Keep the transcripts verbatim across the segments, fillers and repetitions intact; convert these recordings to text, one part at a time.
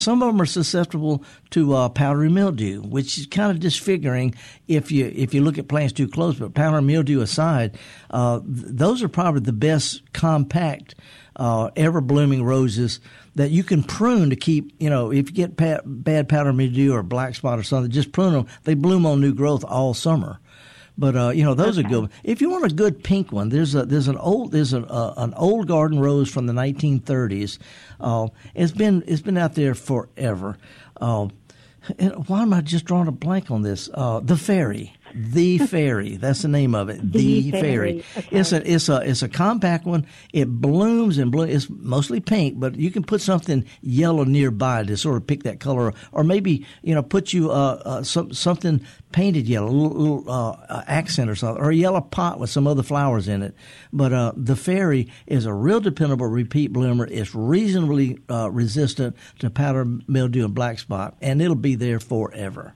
Some of them are susceptible to uh, powdery mildew, which is kind of disfiguring if you if you look at plants too close. But powdery mildew aside, uh, th- those are probably the best compact uh, ever blooming roses that you can prune to keep. You know, if you get pa- bad powdery mildew or black spot or something, just prune them. They bloom on new growth all summer. But uh, you know, those okay. are good. If you want a good pink one, there's a there's an old there's an uh, an old garden rose from the nineteen thirties. Uh, it's been it's been out there forever. Uh, and why am I just drawing a blank on this? Uh, the Fairy, the Fairy. That's the name of it. The, the Fairy. Fairy. Okay. It's a it's a it's a compact one. It blooms and blooms. It's mostly pink, but you can put something yellow nearby to sort of pick that color, or maybe you know put you uh, uh some something painted yellow, a little, little uh, accent or something, or a yellow pot with some other flowers in it. But uh, the Fairy is a real dependable repeat bloomer. It's reasonably uh, resistant to powder mildew and black spot, and it'll be there forever.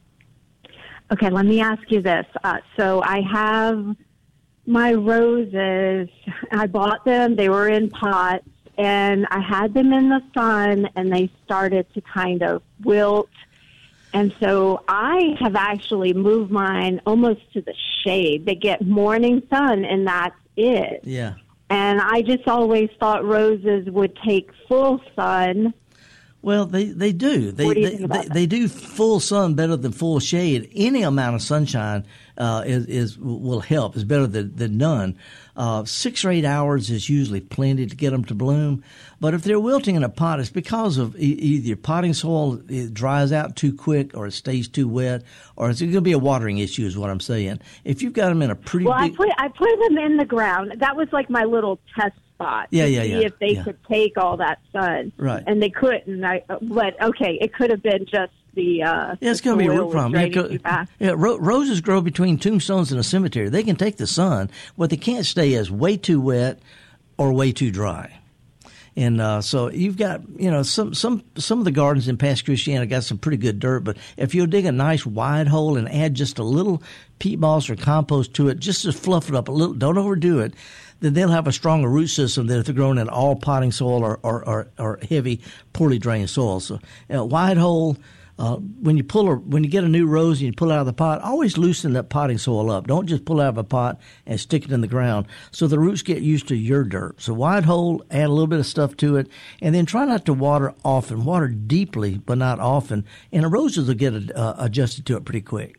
Okay, let me ask you this. Uh, so I have my roses. I bought them. They were in pots, and I had them in the sun, and they started to kind of wilt. And so I have actually moved mine almost to the shade. They get morning sun, and that's it. Yeah. And I just always thought roses would take full sun. Well, they, they do. They do they, they, they do full sun better than full shade. Any amount of sunshine uh, is, is will help. It's better than, than none. Uh, six or eight hours is usually plenty to get them to bloom. But if they're wilting in a pot, it's because of e- either your potting soil it dries out too quick, or it stays too wet, or it's going to be a watering issue. Is what I'm saying. If you've got them in a pretty well, big, I put I put them in the ground. That was like my little test spot. Yeah, to yeah, see yeah. if they yeah. could take all that sun, right? And they couldn't. I, but okay, it could have been just the. Uh, yeah, it's going to be a root problem. Yeah, yeah ro- roses grow between tombstones and a cemetery. They can take the sun. What they can't stay is way too wet or way too dry. And uh, so you've got, you know, some some some of the gardens in Pass Christiana got some pretty good dirt. But if you'll dig a nice wide hole and add just a little peat moss or compost to it, just to fluff it up a little, don't overdo it, then they'll have a stronger root system than if they're grown in all potting soil or or, or, or heavy, poorly drained soil. So you know, wide hole. Uh, when you pull a, when you get a new rose and you pull it out of the pot, always loosen that potting soil up. Don't just pull it out of a pot and stick it in the ground so the roots get used to your dirt. So wide hole, add a little bit of stuff to it, and then try not to water often. Water deeply, but not often, and the roses will get uh, adjusted to it pretty quick.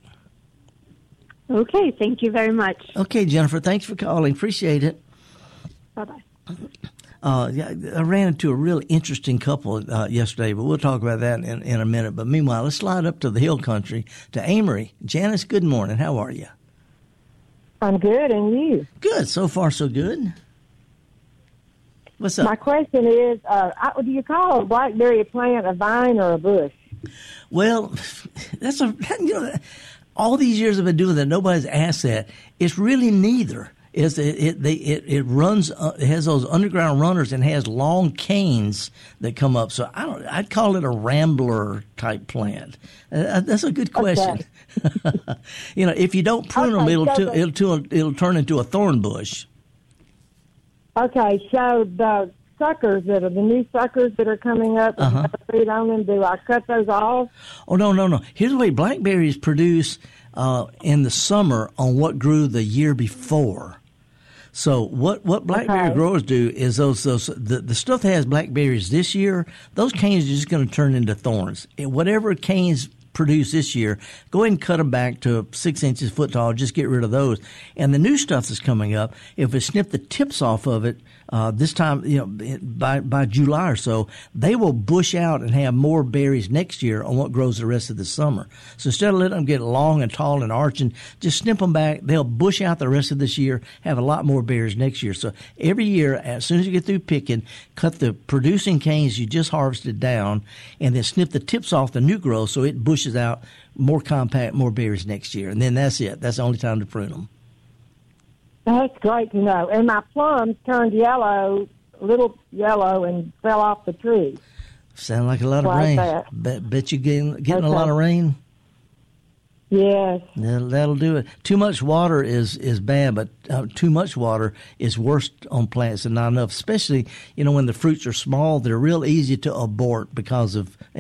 Okay, thank you very much. Okay, Jennifer, thanks for calling. Appreciate it. Bye-bye. Uh, yeah, I ran into a really interesting couple uh, yesterday, but we'll talk about that in, in a minute. But meanwhile, let's slide up to the hill country, to Amory. Janice, good morning. How are you? I'm good, and you? Good. So far, so good. What's up? My question is, uh, I, do you call a blackberry plant a vine or a bush? Well, that's a, you know, all these years I've been doing that, nobody's asked that. It's really neither. Is it it, they, it it runs uh, it has those underground runners and has long canes that come up. So I don't I'd call it a rambler type plant. Uh, that's a good question. Okay. You know, if you don't prune okay, them, it'll so t- it'll t- it'll turn into a thorn bush. Okay, so the suckers that are the new suckers that are coming up, uh-huh. and on them, do I cut those off? Oh no no no! Here's the way blackberries produce uh, in the summer on what grew the year before. So what, what blackberry okay. growers do is those those the, the stuff that has blackberries this year, those canes are just going to turn into thorns. And whatever canes produce this year, go ahead and cut them back to six inches foot tall. Just get rid of those. And the new stuff that's coming up, if we snip the tips off of it uh, this time, you know, by by July or so, they will bush out and have more berries next year on what grows the rest of the summer. So instead of letting them get long and tall and arching, just snip them back. They'll bush out the rest of this year, have a lot more berries next year. So every year, as soon as you get through picking, cut the producing canes you just harvested down, and then snip the tips off the new growth so it bushes out more compact, more berries next year. And then that's it. That's the only time to prune them. That's great to know. And my plums turned yellow, a little yellow, and fell off the tree. Sound like a lot of like rain. That. Bet, bet you getting, getting okay. a lot of rain? Yes. That'll, that'll do it. Too much water is, is bad, but uh, too much water is worse on plants than not enough, especially, you know, when the fruits are small, they're real easy to abort because of